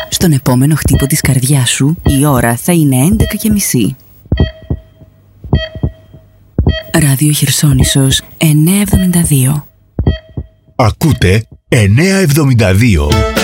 Στον επόμενο χτύπο της καρδιάς σου η ώρα θα είναι 11:30. Ράδιο Χερσόνησος 972. Ακούτε 972.